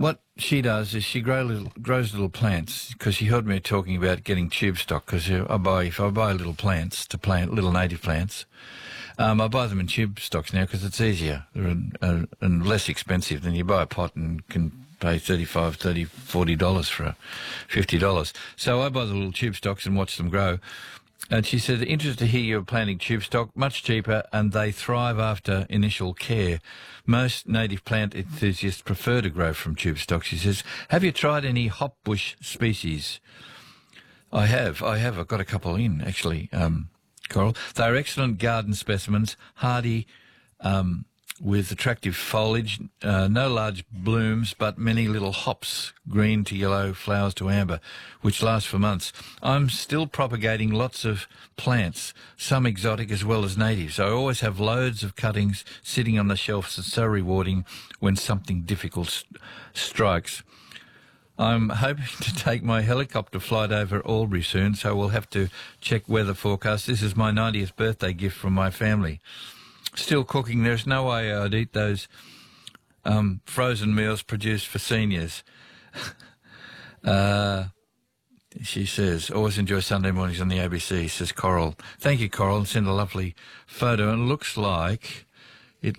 what she does is she grows little plants, because she heard me talking about getting tube stock, because if I buy little plants to plant, little native plants, I buy them in tube stocks now because it's easier and less expensive than you buy a pot and can pay $35, $30, $40 for $50. So I buy the little tube stocks and watch them grow. And she said, interested to hear you're planting tube stock, much cheaper, and they thrive after initial care. Most native plant enthusiasts prefer to grow from tube stock, she says. Have you tried any hopbush species? I have. I've got a couple in, actually, Coral. They're excellent garden specimens, hardy, with attractive foliage, no large blooms, but many little hops, green to yellow, flowers to amber, which last for months. I'm still propagating lots of plants, some exotic as well as natives. I always have loads of cuttings sitting on the shelves. It's so rewarding when something difficult strikes. I'm hoping to take my helicopter flight over Albury soon, so we'll have to check weather forecast. This is my 90th birthday gift from my family. Still cooking. There's no way I'd eat those frozen meals produced for seniors. She says, always enjoy Sunday mornings on the ABC, says Coral. Thank you, Coral, and send a lovely photo. And it looks like, it's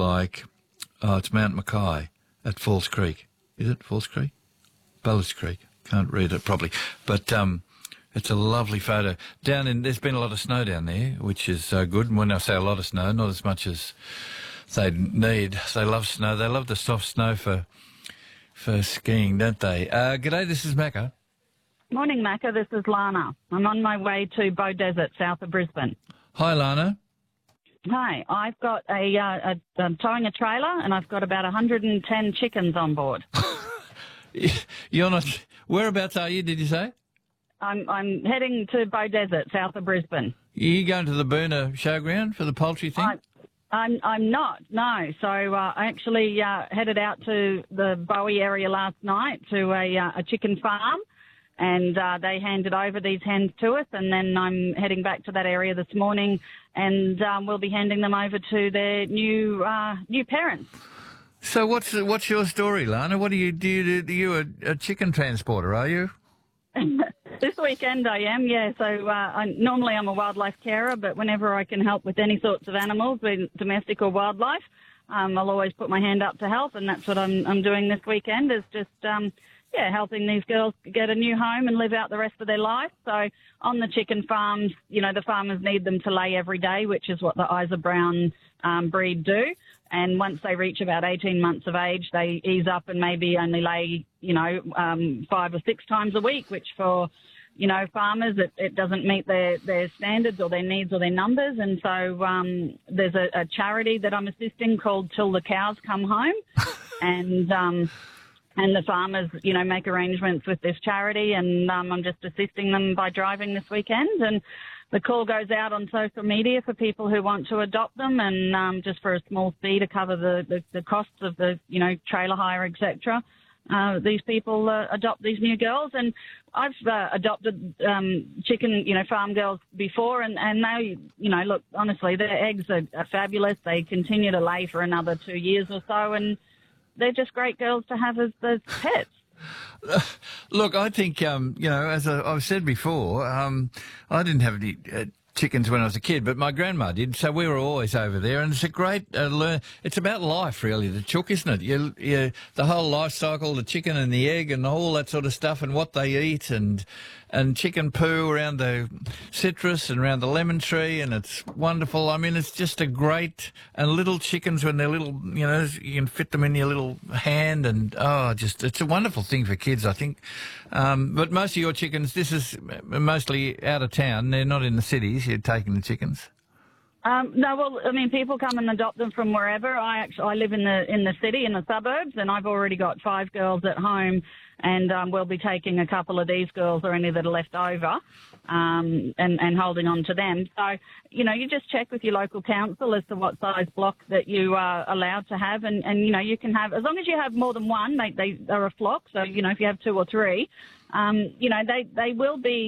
Mount Mackay at Falls Creek. Is it Falls Creek? Bellis Creek. Can't read it properly. But it's a lovely photo. There's been a lot of snow down there, which is good. And when I say a lot of snow, not as much as they need. They love snow. They love the soft snow for skiing, don't they? G'day, this is Macca. Morning, Macca. This is Lana. I'm on my way to Bow Desert, south of Brisbane. Hi, Lana. Hi. I've got I'm towing a trailer, and I've got about 110 chickens on board. You're not... Whereabouts are you, did you say? I'm heading to Bow Desert, south of Brisbane. Are you going to the Burner Showground for the poultry thing? I'm not, no. So I actually headed out to the Bowie area last night to a chicken farm, and they handed over these hens to us, and then I'm heading back to that area this morning, and we'll be handing them over to their new parents. So what's your story, Lana? What do you do? You're a chicken transporter, are you? This weekend I am, yeah. So normally I'm a wildlife carer, but whenever I can help with any sorts of animals, domestic or wildlife, I'll always put my hand up to help, and that's what I'm doing this weekend, is just helping these girls get a new home and live out the rest of their life. So on the chicken farms, the farmers need them to lay every day, which is what the Isa Brown breed do. And once they reach about 18 months of age, they ease up and maybe only lay, 5 or 6 times a week, which for, farmers, it doesn't meet their standards or their needs or their numbers. And so there's a charity that I'm assisting called Till the Cows Come Home. And the farmers, make arrangements with this charity, and I'm just assisting them by driving this weekend. And the call goes out on social media for people who want to adopt them, and just for a small fee to cover the costs of the, trailer hire, etc. These people adopt these new girls, and I've adopted chicken, farm girls before, and they, look, honestly, their eggs are fabulous. They continue to lay for another 2 years or so, and they're just great girls to have as pets. Look, I think, as I've said before, I didn't have any chickens when I was a kid, but my grandma did, so we were always over there, and it's a great it's about life, really, the chook, isn't it? The whole life cycle, the chicken and the egg and all that sort of stuff, and what they eat, and chicken poo around the citrus and around the lemon tree, and it's wonderful. I mean, it's just a great... And little chickens, when they're little, you can fit them in your little hand, and, it's a wonderful thing for kids, I think. But most of your chickens, this is mostly out of town. They're not in the cities. You're taking the chickens. No, well, I mean, people come and adopt them from wherever. I live in the city, in the suburbs, and I've already got 5 girls at home, and we'll be taking a couple of these girls or any that are left over, and holding on to them. So, you just check with your local council as to what size block that you are allowed to have, and you can have, as long as you have more than one, they are a flock. So, if you have 2 or 3, they will be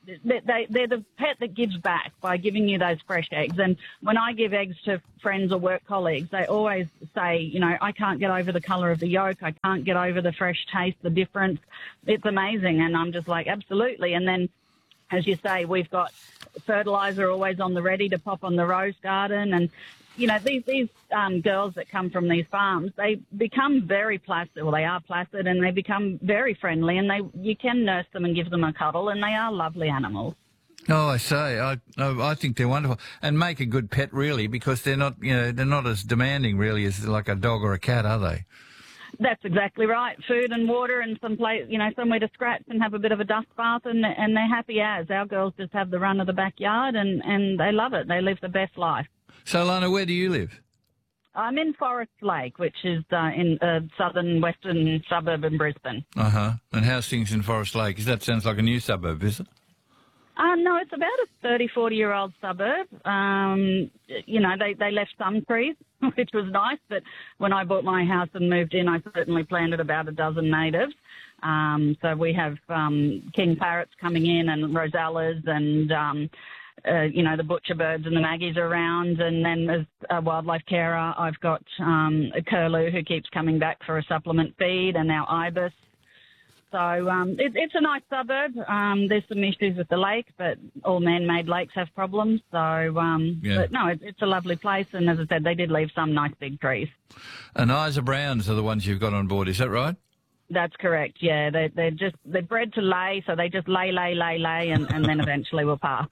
they're the pet that gives back by giving you those fresh eggs. And when I give eggs to friends or work colleagues, they always say, you know, I can't get over the colour of the yolk. I can't get over the fresh taste, the difference. It's amazing. And I'm just like, absolutely. And then, as you say, we've got fertiliser always on the ready to pop on the rose garden. And, you know, these girls that come from these farms, they become very placid. Well, they are placid, and they become very friendly, and you can nurse them and give them a cuddle, and they are lovely animals. Oh, I say, I think they're wonderful, and make a good pet really, because they're not, you know, they're not as demanding really as like a dog or a cat, are they? That's exactly right. Food and water and somewhere to scratch and have a bit of a dust bath, and they're happy as. Our girls just have the run of the backyard, and they love it. They live the best life. So, Lana, where do you live? I'm in Forest Lake, which is in a western suburb in Brisbane. Uh-huh. And how's things in Forest Lake? That sounds like a new suburb, is it? No, it's about a 30, 40-year-old suburb. You know, they left some trees, which was nice, but when I bought my house and moved in, I certainly planted about a dozen natives. So we have king parrots coming in and rosellas and, you know, the butcher birds and the maggies are around. And then as a wildlife carer, I've got a curlew who keeps coming back for a supplement feed, and our ibis. So it's a nice suburb. There's some issues with the lake, but all man-made lakes have problems. So, but no, it's a lovely place. And as I said, they did leave some nice big trees. And Isa Browns are the ones you've got on board, is that right? That's correct, yeah. They're bred to lay, so they just lay, and then eventually will pass.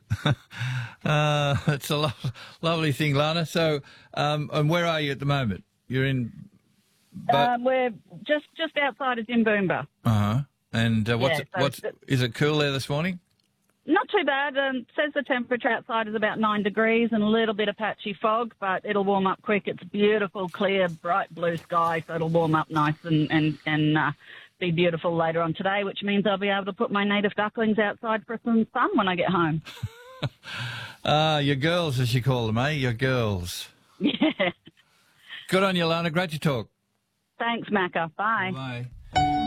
It's a lovely thing, Lana. So, and where are you at the moment? You're in... we're just outside of Jimboomba. Uh-huh. And is it cool there this morning? Not too bad. Says the temperature outside is about 9 degrees and a little bit of patchy fog, but it'll warm up quick. It's beautiful, clear, bright blue sky, so it'll warm up nice and be beautiful later on today, which means I'll be able to put my native ducklings outside for some sun when I get home. Your girls, as you call them, eh? Your girls. Yeah. Good on you, Lana. Great to talk. Thanks, Macca. Bye. Bye.